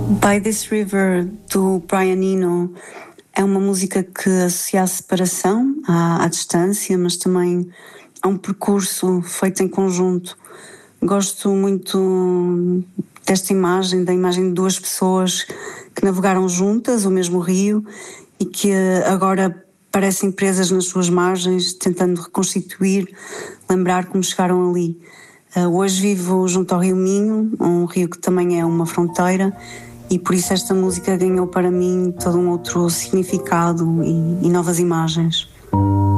By This River, do Brian Eno, é uma música que associa a separação, à distância, mas também a um percurso feito em conjunto. Gosto muito desta imagem, da imagem de duas pessoas que navegaram juntas o mesmo rio e que agora parecem presas nas suas margens, tentando reconstituir, lembrar como chegaram ali. Hoje vivo junto ao Rio Minho, um rio que também é uma fronteira, e por isso esta música ganhou para mim todo um outro significado e novas imagens.